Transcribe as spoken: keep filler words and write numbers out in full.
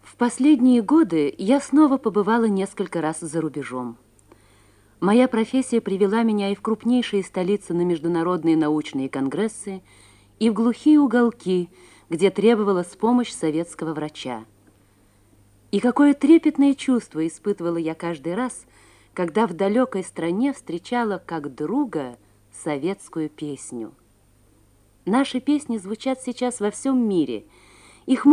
В последние годы я снова побывала несколько раз за рубежом. Моя профессия привела меня и в крупнейшие столицы на международные научные конгрессы, и в глухие уголки, где требовалась помощь советского врача. И какое трепетное чувство испытывала я каждый раз, когда в далекой стране встречала как друга советскую песню. Наши песни звучат сейчас во всем мире. Их